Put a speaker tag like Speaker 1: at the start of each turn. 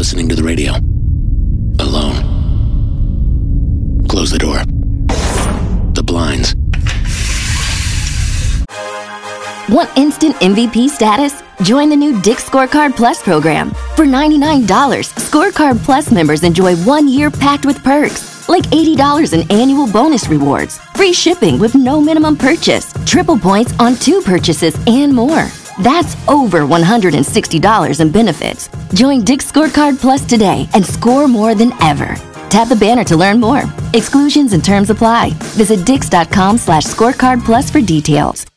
Speaker 1: listening to the radio. Alone. Close the door. The blinds.
Speaker 2: Want instant MVP status? Join the new Dick's Scorecard Plus program. For $99, Scorecard Plus members enjoy 1 year packed with perks, like $80 in annual bonus rewards, free shipping with no minimum purchase, triple points on 2 purchases, and more. That's over $160 in benefits. Join Dick's Scorecard Plus today and score more than ever. Tap the banner to learn more. Exclusions and terms apply. Visit Dix.com/scorecard plus for details.